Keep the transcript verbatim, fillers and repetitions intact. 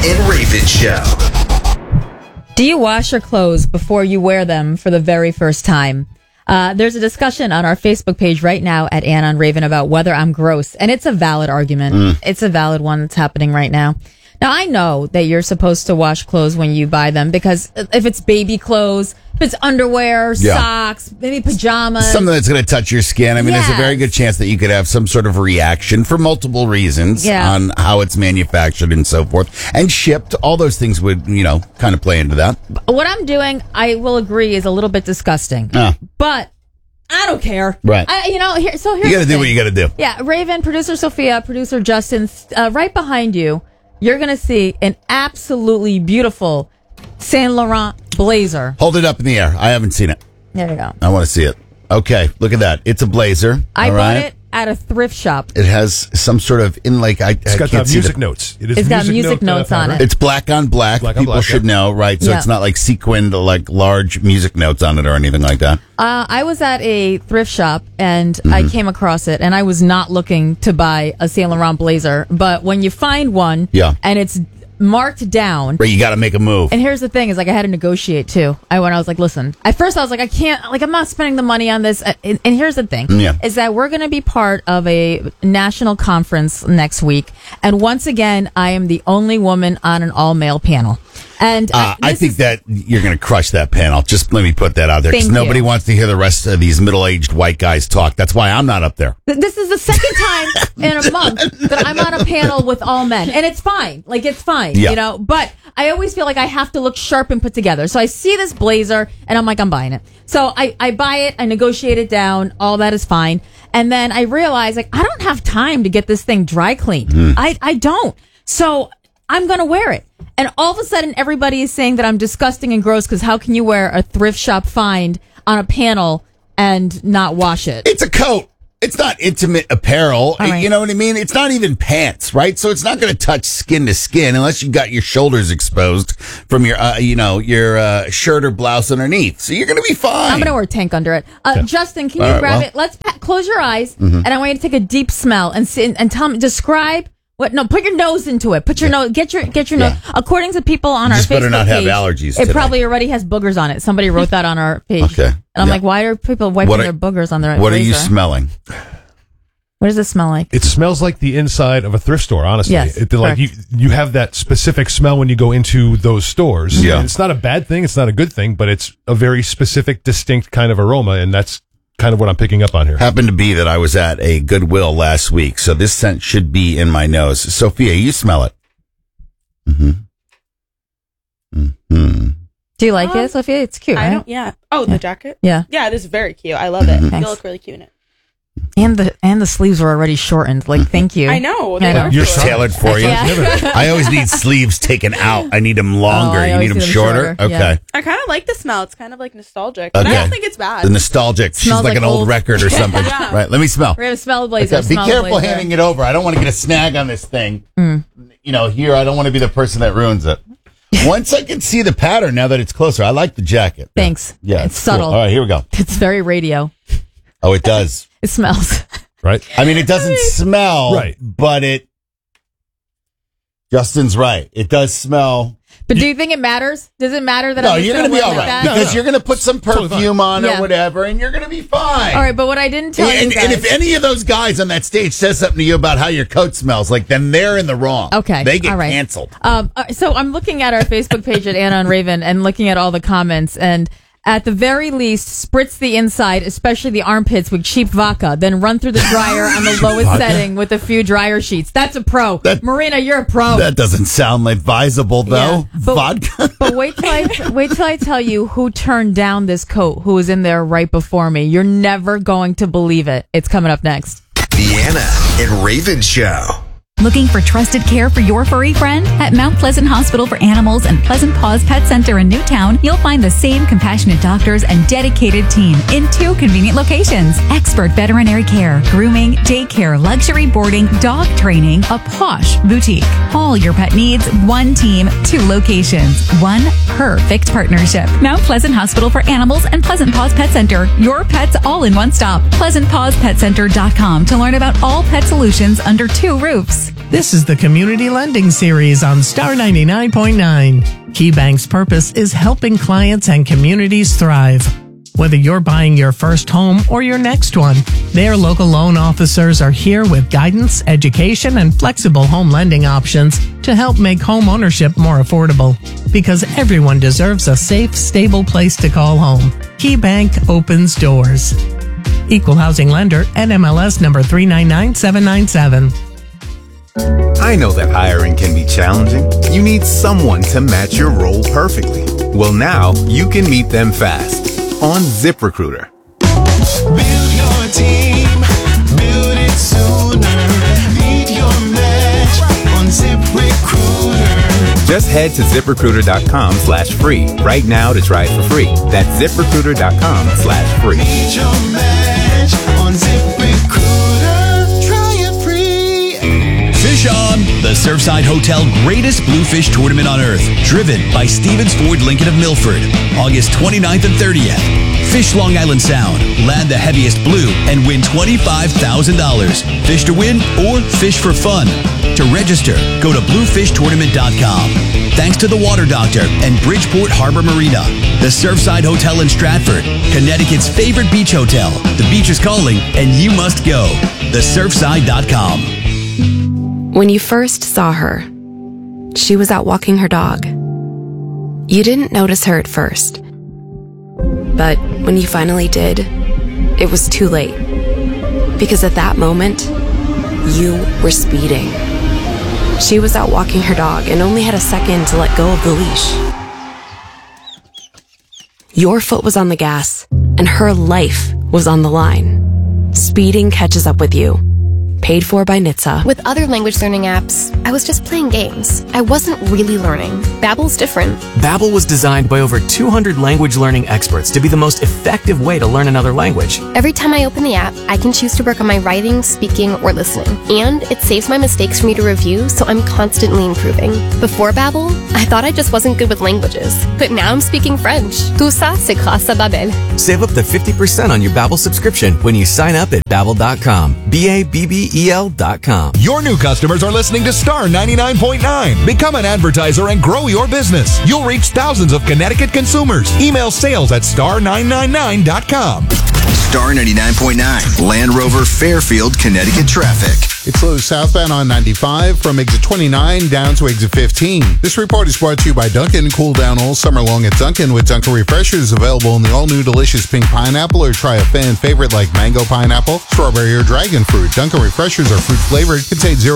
and Raven Show. Do you wash your clothes before you wear them for the very first time? Uh, there's a discussion on our Facebook page right now at Anna and Raven about whether I'm gross. And it's a valid argument. Mm. It's a valid one that's happening right now. Now, I know that you're supposed to wash clothes when you buy them because if it's baby clothes, if it's underwear, yeah. socks, maybe pajamas. Something that's going to touch your skin. I mean, yes. There's a very good chance that you could have some sort of reaction for multiple reasons yeah. on how it's manufactured and so forth. And shipped. All those things would, you know, kind of play into that. What I'm doing, I will agree, is a little bit disgusting. Uh. But I don't care. Right. I, you know, here, so here's You got to do thing. what you got to do. Yeah. Raven, producer Sophia, producer Justin, uh, right behind you. You're going to see an absolutely beautiful Saint Laurent blazer. Hold it up in the air. I haven't seen it. There you go. I want to see it. Okay, look at that. It's a blazer. I All bought right. it at a thrift shop. It has some sort of in like I. It's I got can't uh, see music the, notes. It is it's got music music note, notes uh, on it. It's black on black. black on People black, should yeah. know, right? So yeah. it's not like sequined, like large music notes on it or anything like that. Uh, I was at a thrift shop and Mm-hmm. I came across it, and I was not looking to buy a Saint Laurent blazer. But when you find one, yeah. and it's marked down. Right, you got to make a move. And here's the thing: is like I had to negotiate too. I when I was like, listen. At first, I was like, I can't. Like, I'm not spending the money on this. And, and here's the thing: yeah. is that we're going to be part of a national conference next week, and once again, I am the only woman on an all male panel. And uh, I think is, that you're going to crush that panel. Just let me put that out there because nobody you. wants to hear the rest of these middle-aged white guys talk. That's why I'm not up there. This is the second time in a month that I'm on a panel with all men, and it's fine. Like it's fine, yeah. you know. But I always feel like I have to look sharp and put together. So I see this blazer, and I'm like, I'm buying it. So I, I buy it, I negotiate it down. All that is fine, and then I realize like I don't have time to get this thing dry cleaned. Mm. I I don't. So I'm going to wear it. And all of a sudden, everybody is saying that I'm disgusting and gross because how can you wear a thrift shop find on a panel and not wash it? It's a coat. It's not intimate apparel. Right. You know what I mean? It's not even pants, right? So it's not going to touch skin to skin unless you got your shoulders exposed from your, uh, you know, your uh, shirt or blouse underneath. So you're going to be fine. I'm going to wear a tank under it. Uh, okay. Justin, can you All right, grab well. it? Let's pa- close your eyes, mm-hmm. and I want you to take a deep smell and see, and tell me, describe. What? No, put your nose into it. Put your yeah. nose. Get your get your yeah. nose. According to people on you our just Facebook better not page, have allergies. It today. probably already has boogers on it. Somebody wrote that on our page. Okay. And I'm yeah. like, why are people wiping are, their boogers on their? What blazer? are you smelling? What does it smell like? It smells like the inside of a thrift store, honestly. Yes, it, like you, you have that specific smell when you go into those stores. Yeah. And it's not a bad thing. It's not a good thing, but it's a very specific, distinct kind of aroma, and that's kind of what I'm picking up on here. Happened to be that I was at a Goodwill last week, so this scent should be in my nose. Sophia, you smell it. Mm-hmm. Mm-hmm. Do you like um, it, Sophia? It's cute, I right? don't, yeah. Oh, yeah. the jacket? Yeah. Yeah, it is very cute. I love it. Mm-hmm. You look really cute in it. And the and the sleeves were already shortened. Like, thank you. I know. I know. You're tailored for you. Yeah. I always need sleeves taken out. I need them longer. Oh, I you always need them need them shorter? shorter. Okay. Yeah. I kind of like the smell. It's kind of like nostalgic. But Okay. I don't think it's bad. The nostalgic. She's Smells like, like an old old- record or something. Yeah. Right. Let me smell. We're gonna smell the blazer. Okay, Be smell the careful blazer. handing it over. I don't want to get a snag on this thing. Mm. You know, here, I don't want to be the person that ruins it. Once I can see the pattern, now that it's closer, I like the jacket. Thanks. Yeah. It's cool. subtle. All right, here we go. It's very radio. Oh, it does. It smells. Right? I mean, it doesn't smell, Right. but it. Justin's right. It does smell. But do you think it matters? Does it matter that No, I'm just you're going to be wear all like right that? No, because no. you're going to put some Totally perfume on Yeah. or whatever, and you're going to be fine. All right, but what I didn't tell And, you and guys. if any of those guys on that stage says something to you about how your coat smells, like then they're in the wrong. Okay, they get all right. canceled. Um, uh, so I'm looking at our Facebook page at Anna and Raven and looking at all the comments, and at the very least, spritz the inside, especially the armpits, with cheap vodka. Then run through the dryer on the lowest setting with a few dryer sheets. That's a pro. That- Marina, you're a pro. That doesn't sound advisable, though. Yeah, but- Vodka. But wait till I wait till I tell you who turned down this coat. Who was in there right before me? You're never going to believe it. It's coming up next. The Anna and Raven Show. Looking for trusted care for your furry friend? At Mount Pleasant Hospital for Animals and Pleasant Paws Pet Center in Newtown, you'll find the same compassionate doctors and dedicated team in two convenient locations. Expert veterinary care, grooming, daycare, luxury boarding, dog training, a posh boutique. All your pet needs, one team, two locations. One perfect partnership. Mount Pleasant Hospital for Animals and Pleasant Paws Pet Center. Your pets all in one stop. pleasant paws pet center dot com to learn about all pet solutions under two roofs. This is the Community Lending Series on Star ninety-nine point nine. KeyBank's purpose is helping clients and communities thrive. Whether you're buying your first home or your next one, their local loan officers are here with guidance, education, and flexible home lending options to help make home ownership more affordable. Because everyone deserves a safe, stable place to call home. KeyBank opens doors. Equal housing lender, N M L S number three nine nine seven nine seven. I know that hiring can be challenging. You need someone to match your role perfectly. Well, now you can meet them fast on ZipRecruiter. Build your team, build it sooner. Meet your match on ZipRecruiter. Just head to ZipRecruiter.com slash free right now to try it for free. That's ZipRecruiter.com slash free. Meet your match on ZipRecruiter. Try it free. Fish On, the Surfside Hotel greatest bluefish tournament on earth, driven by Stevens Ford Lincoln of Milford, August twenty-ninth and thirtieth. Fish Long Island Sound, land the heaviest blue, and win twenty-five thousand dollars. Fish to win or fish for fun. To register, go to bluefish tournament dot com. Thanks to the Water Doctor and Bridgeport Harbor Marina, the Surfside Hotel in Stratford, Connecticut's favorite beach hotel. The beach is calling, and you must go. the surfside dot com. When you first saw her, she was out walking her dog. You didn't notice her at first. But when you finally did, it was too late. Because at that moment, you were speeding. She was out walking her dog and only had a second to let go of the leash. Your foot was on the gas, and her life was on the line. Speeding catches up with you. Paid for by N H T S A. With other language learning apps, I was just playing games. I wasn't really learning. Babbel's different. Babbel was designed by over two hundred language learning experts to be the most effective way to learn another language. Every time I open the app, I can choose to work on my writing, speaking, or listening. And it saves my mistakes for me to review, so I'm constantly improving. Before Babbel, I thought I just wasn't good with languages. But now I'm speaking French. Tout ça, c'est grâce à Babbel. Save up to fifty percent on your Babbel subscription when you sign up at babbel dot com. B A B B E L dot com. Your new customers are listening to Star ninety-nine point nine. Become an advertiser and grow your business. You'll reach thousands of Connecticut consumers. Email sales at star nine nine nine dot com. Star ninety-nine point nine, Land Rover Fairfield, Connecticut traffic. It's slow southbound on ninety-five from exit twenty-nine down to exit fifteen. This report is brought to you by Dunkin'. Cool down all summer long at Dunkin' with Dunkin' Refreshers available in the all-new delicious pink pineapple, or try a fan favorite like mango pineapple, strawberry, or dragon fruit. Dunkin' Refreshers are fruit flavored, contain zero